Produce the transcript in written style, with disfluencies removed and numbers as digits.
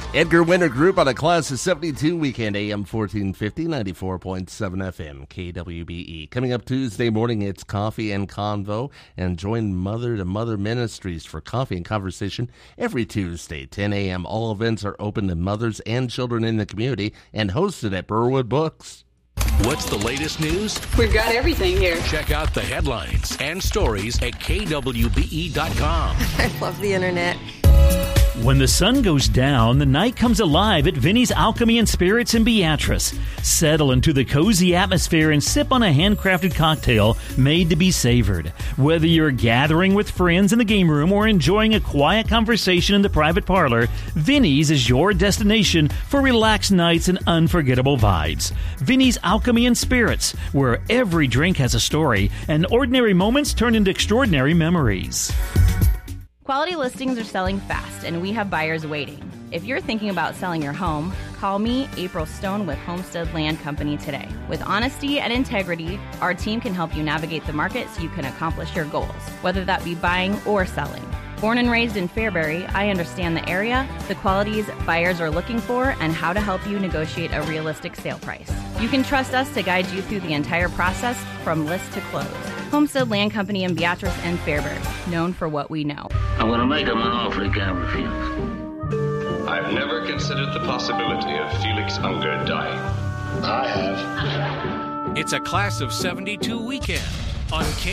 Edgar Winter Group on a Class of 72 weekend, AM 1450, 94.7 FM, KWBE. Coming up Tuesday morning, it's Coffee and Convo. And join Mother to Mother Ministries for Coffee and Conversation every Tuesday, 10 a.m. All events are open to mothers and children in the community and hosted at Burwood Books. What's the latest news? We've got everything here. Check out the headlines and stories at kwbe.com. I love the internet. When the sun goes down, the night comes alive at Vinnie's Alchemy and Spirits in Beatrice. Settle into the cozy atmosphere and sip on a handcrafted cocktail made to be savored. Whether you're gathering with friends in the game room or enjoying a quiet conversation in the private parlor, Vinnie's is your destination for relaxed nights and unforgettable vibes. Vinnie's Alchemy and Spirits, where every drink has a story and ordinary moments turn into extraordinary memories. Quality listings are selling fast, and we have buyers waiting. If you're thinking about selling your home, call me, April Stone, with Homestead Land Company today. With honesty and integrity, our team can help you navigate the market so you can accomplish your goals, whether that be buying or selling. Born and raised in Fairbury, I understand the area, the qualities buyers are looking for, and how to help you negotiate a realistic sale price. You can trust us to guide you through the entire process from list to close. Homestead Land Company in Beatrice and Fairbury, known for what we know. I'm going to make him an offer he can't refuse. I've never considered the possibility of Felix Unger dying. I have. It's a Class of 72 weekend on